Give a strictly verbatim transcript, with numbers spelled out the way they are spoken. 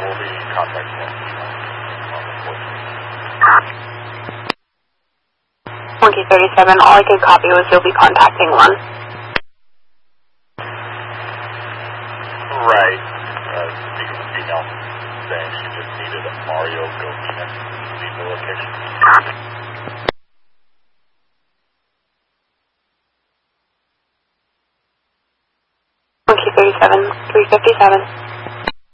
we'll be contacting them on the fourth. Monkey thirty-seven, all I could copy was you'll be contacting one. Right. Uh, speaking of female, saying she just needed a Mario Govina to leave the location. Monkey thirty-seven, three fifty-seven.